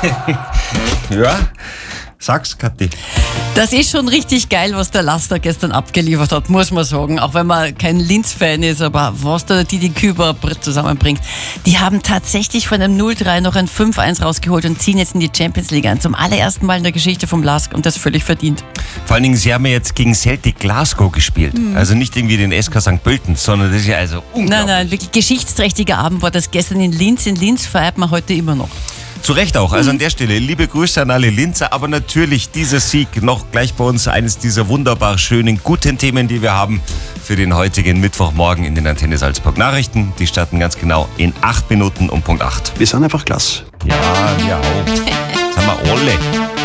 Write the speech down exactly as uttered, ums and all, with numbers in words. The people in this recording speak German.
Ja, sag's, Kathi. Das ist schon richtig geil, was der Laster gestern abgeliefert hat, muss man sagen. Auch wenn man kein Linz-Fan ist, aber was der Didi Küber zusammenbringt. Die haben tatsächlich von einem null drei noch ein fünf eins rausgeholt und ziehen jetzt in die Champions League ein. Zum allerersten Mal in der Geschichte vom Lask und das völlig verdient. Vor allen Dingen, sie haben ja jetzt gegen Celtic Glasgow gespielt. Mhm. Also nicht irgendwie den S K Sankt Pölten, sondern das ist ja also unglaublich. Nein, nein, wirklich geschichtsträchtiger Abend war das gestern in Linz. In Linz feiert man heute immer noch. Zu Recht auch. Also an der Stelle liebe Grüße an alle Linzer, aber natürlich dieser Sieg noch gleich bei uns eines dieser wunderbar schönen, guten Themen, die wir haben für den heutigen Mittwochmorgen in den Antenne Salzburg Nachrichten. Die starten ganz genau in acht Minuten um Punkt acht. Wir sind einfach klasse. Ja, wir auch. Das haben wir alle.